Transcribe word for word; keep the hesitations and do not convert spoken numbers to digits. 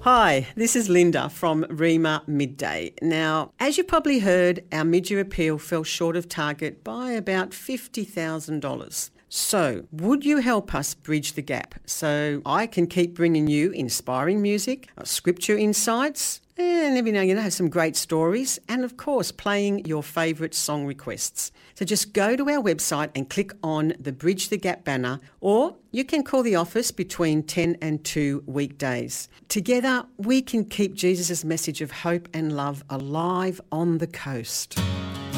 Hi, this is Linda from Rema Midday. Now, as you probably heard, our mid-year appeal fell short of target by about fifty thousand dollars. So, would you help us bridge the gap so I can keep bringing you inspiring music, scripture insights, and every now and then have some great stories, and of course playing your favourite song requests. So just go to our website and click on the Bridge the Gap banner, or you can call the office between ten and two weekdays. Together we can keep Jesus' message of hope and love alive on the coast.